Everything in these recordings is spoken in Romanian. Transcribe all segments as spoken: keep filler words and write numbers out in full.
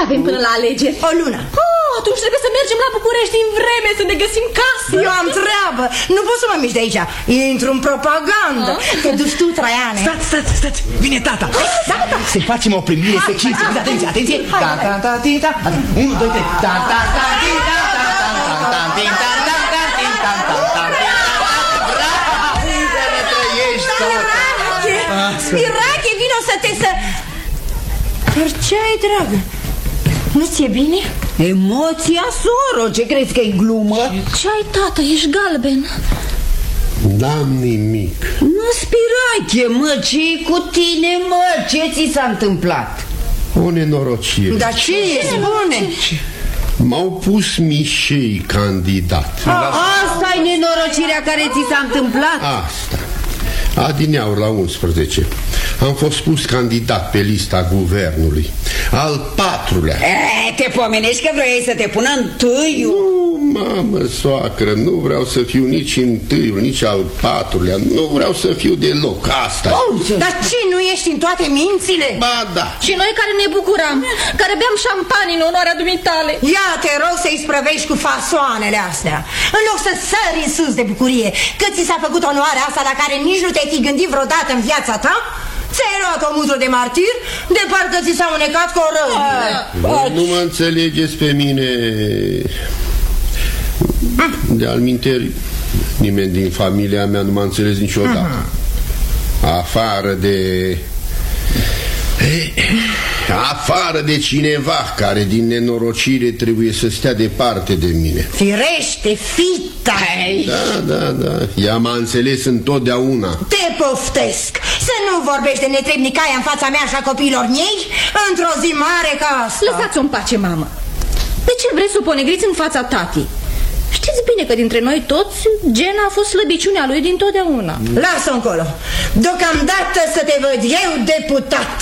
avem până la alegeri? O lună. Oh, atunci trebuie să mergem la București din vreme, să ne găsim casă. Eu am treabă, nu pot să mă mișc de aici. Intru în propagandă. Te duci tu, Traiane. Stați, stați, stați, vine tata. Tata. Să facem o primire seccință. Atenție, atenție. Ta ta ta ti ta. unu, doi, trei. Ta ta ta ti ta ta ta ta ti ta ta ta ti ta ta ta. Spirache, vino să te să... Dar ce ai, dragă? Nu ți-e bine? Emoția, soro, ce crezi că e glumă? Ce ai, tată? Ești galben. N-am nimic. Nu, Spirache, mă, ce-i cu tine, mă? Ce ți s-a întâmplat? O nenorocire. Dar ce e? Spune! M-au pus Mișei candidat. Asta-i nenorocirea care ți s-a întâmplat? Asta. Adineauri la unsprezece. Am fost pus candidat pe lista guvernului. Al patrulea. E, te pomenești că vrei să te pună întâiul? Nu, mamă, soacră, nu vreau să fiu nici întâiul, nici al patrulea. Nu vreau să fiu deloc, asta. Dar ce, nu ești în toate mințile? Ba da. Și noi care ne bucuram, care beam șampanie în onoarea dumitale. Ia, te rog să-i sprăvești cu fasoanele astea. În loc să sări în sus de bucurie că ți s-a făcut onoarea asta la care nici nu te-ai fi gândit vreodată în viața ta. Ți-ai luat o mutră de martir, de parcă ți s-a unecat cu o rănie. Nu mă înțelegeți pe mine. De-al minteri, nimeni din familia mea nu m-a înțeles niciodată. Afară de... Afară de cineva care din nenorocire trebuie să stea departe de mine. Firește, fita. Da, da, da, ea m-a înțeles întotdeauna. Te poftesc să nu vorbești de netrebnicaia în fața mea și a copiilor mei într-o zi mare ca asta. Lăsați-o în pace, mamă. De ce vreți să o ponegriți în fața tatii? Știți bine că dintre noi toți Gena a fost slăbiciunea lui dintotdeauna. Lasă-o încolo. Deocamdată să te văd eu deputat.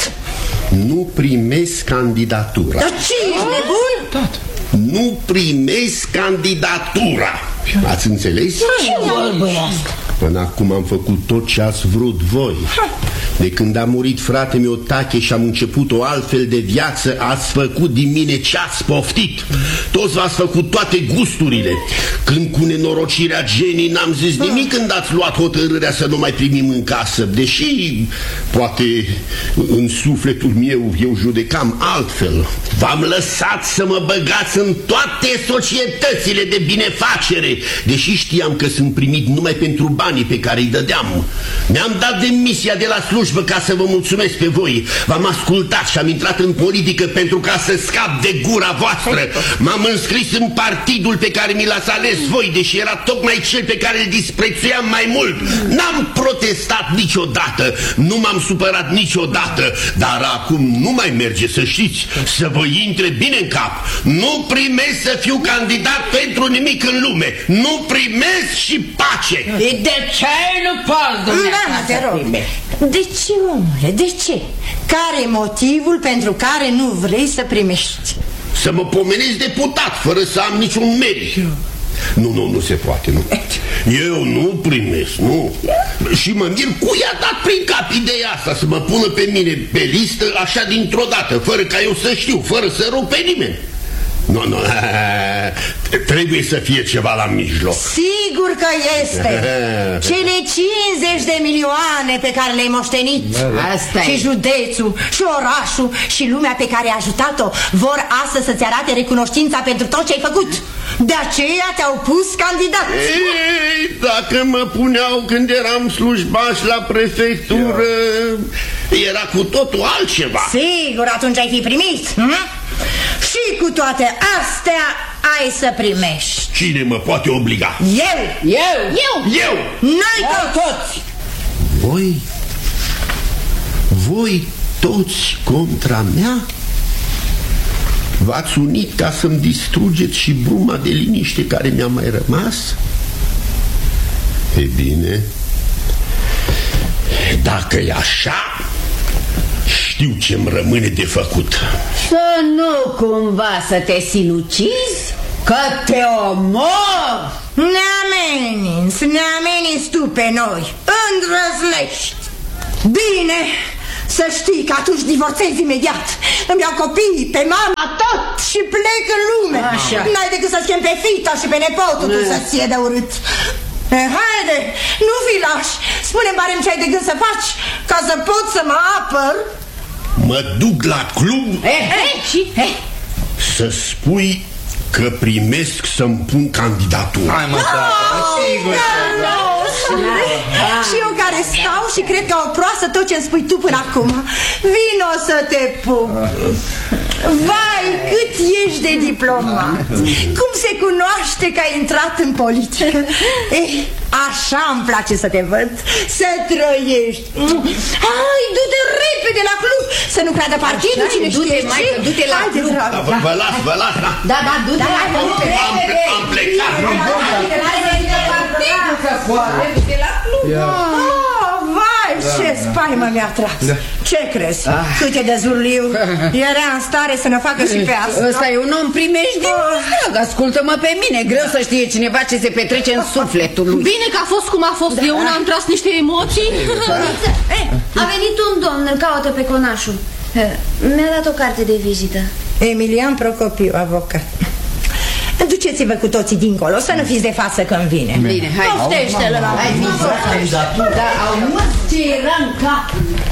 Nu primesc candidatura. Dar ce, ești nebun? Tată. Nu primesc candidatura. Ați înțeles? Ce vorbă asta? Până acum am făcut tot ce ați vrut voi. De când a murit frate meu Tache și am început o altfel de viață, ați făcut din mine ce ați poftit. Toți v-ați făcut toate gusturile. Când cu nenorocirea Genii n-am zis nimic când ați luat hotărârea să nu mai primim în casă. Deși, poate, în sufletul meu eu judecam altfel. V-am lăsat să mă băgați în toate societățile de binefacere, deși știam că sunt primit numai pentru banii pe care îi dădeam. Mi-am dat demisia de la slujbă ca să vă mulțumesc pe voi. V-am ascultat și am intrat în politică pentru ca să scap de gura voastră. M-am înscris în partidul pe care mi l-ați ales voi, deși era tocmai cel pe care îl disprețuiam mai mult. N-am protestat niciodată, nu m-am supărat niciodată, dar acum nu mai merge, să știți, să vă intre bine în cap. Nu primesc să fiu candidat pentru nimic în lume. Nu primesc și pace. De ce nu poți, dumneata, te rog. primești? De ce, omule, de ce? Care e motivul pentru care nu vrei să primești? Să mă pomenesc deputat fără să am niciun merit. Nu, nu, nu se poate, nu. Eu nu primesc, nu. Și mă mir cu i-a dat prin cap ideea asta să mă pună pe mine pe listă așa dintr-o dată, fără ca eu să știu, fără să rog pe nimeni. Nu, nu, trebuie să fie ceva la mijloc. Sigur că este. Cele cincizeci de milioane pe care le-ai moștenit. Asta și e. județul, și orașul, și lumea pe care ai ajutat-o vor astăzi să-ți arate recunoștința pentru tot ce ai făcut. De aceea te-au pus candidat. Ei, dacă mă puneau când eram slujbaș la prefectură, era cu totul altceva. Sigur, atunci ai fi primit, hm? Și cu toate astea ai să primești. Cine mă poate obliga? Eu! Eu! Eu! Eu! Noi toți! toți! Voi? Voi toți contra mea? V-ați unit ca să-mi distrugeți și bruma de liniște care mi-a mai rămas? E bine, dacă e așa, știu ce-mi rămâne de făcut. Să nu cumva să te sinucizi, că te omor. Ne ameninți, ne ameninți tu pe noi. Îndrăznești. Bine, să știi că atunci divorțezi imediat. Îmi iau copiii, pe mama, tot. bat și plec în lume. Așa. N-ai decât să chem pe fita și pe nepotul tu să-ți ție de urât. E, haide, nu fi lași. Spune-mi barem ce ai de gând să faci ca să pot să mă apăr. Mă duc la club Eh, eh, și? Eh. să spui că primesc să-mi pun candidatura. Hai mă, tată, sigur. Și eu care stau și cred că o proastă tot ce-mi spui tu până acum. Vino să te pup. Vai, cât ești de diplomat. Cum se cunoaște că ai intrat în politică. Eh, așa îmi place să te văd. Să trăiești. Hai, du-te repede la club. Să nu creadă partidul cine știe ce. Maică, du-te la club. Vă las, vă las. Da, da, du-te la club. Am plecat. Vai, ce spaimă mi-a tras. Ce crezi? Cât e de zurliu. Era în stare să ne facă și pe asta. Ăsta e un om primejdii. Ascultă-mă pe mine. Greu să știe cineva ce se petrece în sufletul lui. Bine că a fost cum a fost. Eu una am tras niște emoții. Eh, a venit un domn, îl caută pe conașul. Mi-a dat o carte de vizită. Emilian Procopiu, avocat. Duceți-vă cu toții dincolo, să nu fiți de față când vine. Bine, hai. Poftește-l la Hai, vii. Da, au mă, ce era în cap.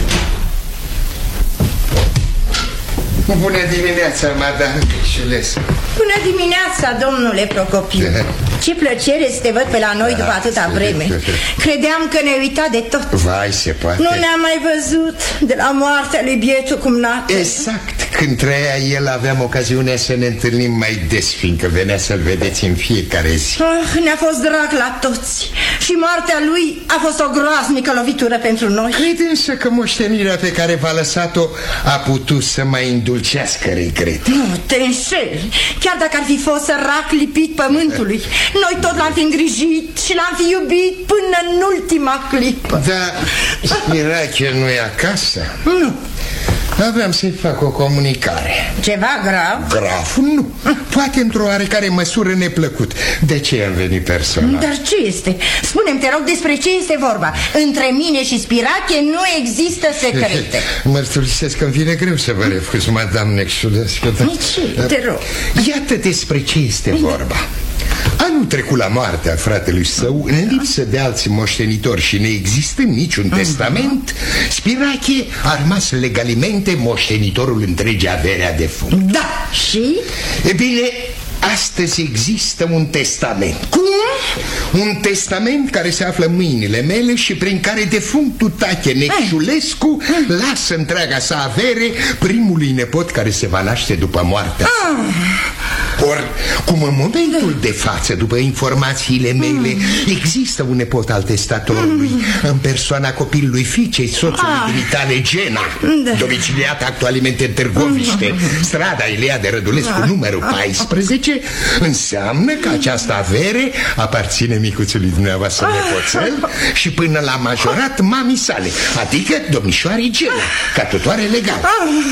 Bună dimineața, madame Șulescu. Bună dimineața, domnule Procopiu. Ce plăcere să te văd pe la noi după atâta vreme. Credeam că ne-ai uitat de tot. Vai, se poate. Nu ne-am mai văzut de la moartea lui bietul cumnate. Exact. Când trăia el aveam ocazionea să ne întâlnim mai des, fiindcă venea să-l vedeți în fiecare zi. Oh, ne-a fost drag la toți. Și moartea lui a fost o groaznică lovitură pentru noi. Cred însă că moștenirea pe care v-a lăsat-o a putut să mai indulcească regret. Nu, te înșeli. Chiar dacă ar fi fost sărac lipit pământului, noi tot l-am fi îngrijit și l-am fi iubit până în ultima clipă. Dar Spirache nu e acasă? Nu. Aveam să-i fac o comunicare. Ceva grav? Grav? Nu. Poate într-o oarecare măsură neplăcut. De ce am venit personal? Dar ce este? Spune-mi, te rog, despre ce este vorba? Între mine și Spirache nu există secrete. Mărturisesc că îmi vine greu să vă refuz, madame Nexulescu. Ce? Te rog. Iată despre ce este vorba. Anul trecut la moartea fratelui său, în lipsă de alți moștenitori și neexistând niciun testament, Spirache a rămas legalimente moștenitorul întregii avere a defunct. Da, și? E bine, astăzi există un testament. Cum? Un testament care se află în mâinile mele și prin care defunctul Tache Nexulescu lasă întreaga sa avere primului nepot care se va naște după moartea sa. Or, cum în momentul de față, după informațiile mele, există un nepot al testatorului în persoana copilului fiicei soțului dumitale, Gena, domiciliat actualmente în Târgoviște, strada Iliade Rădulescu, numărul paisprezece, înseamnă că această avere aparține micuțului dumneavoastră nepoțel și până la majorat mamii sale, adică domnișoarei Gena, ca tutoare legală.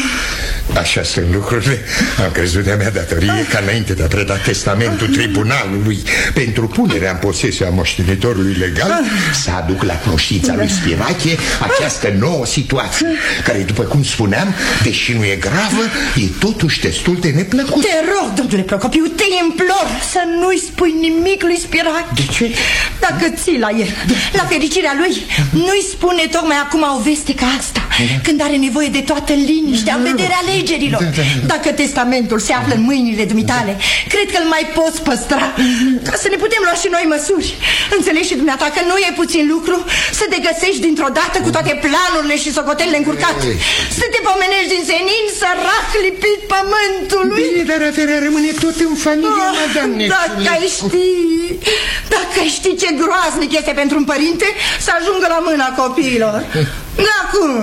Așa sunt lucrurile. Am crezut de-a mea datorie ca înainte de a preda testamentul tribunalului pentru punerea în posesie a moștenitorului legal să aduc la cunoștința lui Spirache această nouă situație, care, după cum spuneam, deși nu e gravă, e totuși destul de neplăcută. Te rog, domnule Procopiu, te implor să nu-i spui nimic lui Spirache. De ce? Dacă ții la el, la fericirea lui, nu-i spune tocmai acum o veste ca asta, când are nevoie de toată liniștea în vederea alegerilor. Dacă testamentul se află în mâinile dumitale, cred că îl mai poți păstra, ca să ne putem lua și noi măsuri. Înțelegi și dumneata că nu e puțin lucru să te găsești dintr-o dată cu toate planurile și socotelele încurcate, să te pomenești din senin sărac lipit pământului. Bine, dar averea rămâne tot în familie, Oh, madame dacă ai ști, dacă ai ști ce groaznic este pentru un părinte să ajungă la mâna copiilor. Da, cum?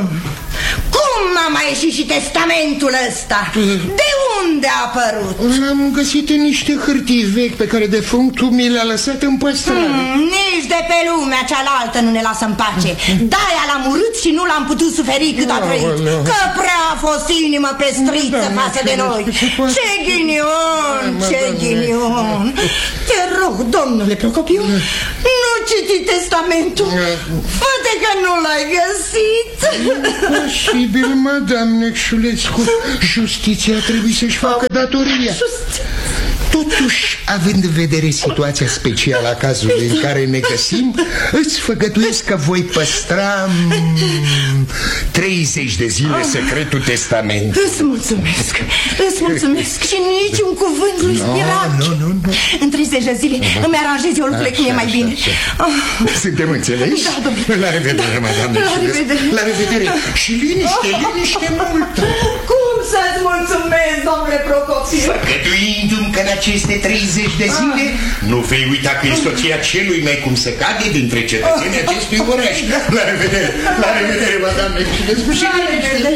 Cum n-a mai ieșit și testamentul ăsta? De unde a apărut? L-am găsit în niște hârtii vechi pe care defunctul mi le-a lăsat în păstrare. Hmm, nici de pe lumea cealaltă nu ne lasă în pace. De-aia l-am urât și nu l-am putut suferi cât a trăit. Că prea a fost inimă pestriță față de noi. Ce ghinion, ce ghinion. Te rog, domnule Procopiu, nu citit testamentul. Fă-te că nu l-ai găsit. Posibil, madame Necșulescu. Justiția trebuie să-și facă datoria. Totuși, având în vedere situația specială a cazului în care ne găsim, îți făgăduiesc că voi păstra treizeci de zile secretul testamentului. Îți mulțumesc, îți mulțumesc. Și nici un cuvânt lui Spirac. Nu, nu, nu. În treizeci de zile îmi aranjez eu lucrurile cum e mai bine. Suntem înțeleși? Da, domnule. La revedere, madame. La revedere. La revedere. Și liniște, liniște multă. Cum să-ți mulțumesc, domnule Procopiu? Făgăduindu-mi că în aceste treizeci de zile nu vei uita că e soția celui mai cum se cade dintre cetățenii acestui oraș. La revedere, la revedere, madame. La revedere.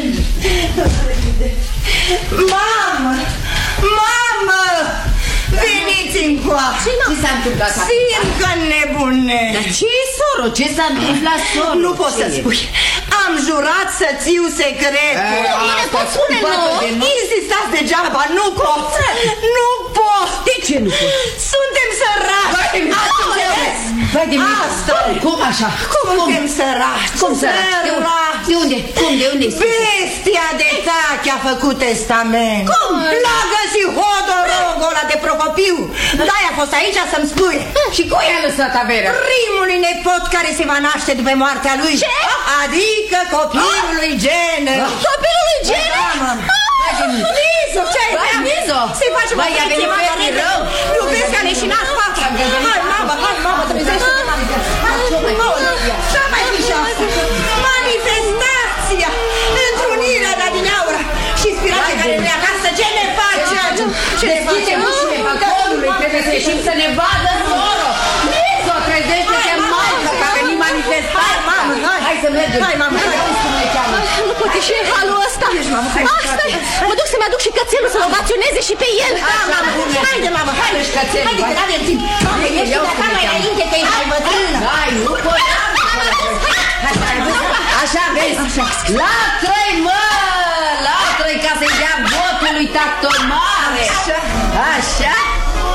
Mamă! Mamă! Veniți încoace! Ce s-a întâmplat? Sircă nebune! Dar ce e, soro? Ce s-a întâmplat, soro? Nu pot să spui. Am jurat să țiu secretul. Nu ne poți spune nouă? Insistați degeaba, nu pot. Nu pot. De ce nu pot? Suntem săraci. Ați înțeles? Vai de mine. Asta. Cum așa? Suntem săraci. Cum săraci? De unde? Cum? De unde? Bestia de tachi a făcut testament. Cum? L-a găsit hodorogul ăla de Procopiu. De-aia a fost aici să-mi spui. Și cui a lăsat averea? Primului nepot care se va naște după moartea lui. Ce? Adică copilul lui Jenner. Copilul lui Jenner? Lizo, ce ai? Vai, Lizo! Se-i face Vai, a venit pe rău. Iubesc că a leșinat fața. Hai, mamă, hai, mamă, trezește-te, mamă. Să mai fi și asta. Manifestația, întrunirea de adineaură și spirația care ne acasă. Ce ne face? Ce ne face? Deschide ușile balconului, trebuie să ieșim să ne vadă, soro. Lizo, trezește-te, maică, că a venit manifestația. Hai să mergem. Hai, mamă, hai. Nu pot ieși în halul ăsta. Ah, stai, mă duc să-mi aduc și cățelul să-l ovaționeze și pe el. Da, mamă, haide, mamă, haide. Haide, că n-avem timp. Mamă, ești de acá mai înainte, că ești mai bătrână. Hai, nu pot. Așa, vezi? La trei, mă! La trei, ca să-i dea botul lui tactomare. Așa. Așa.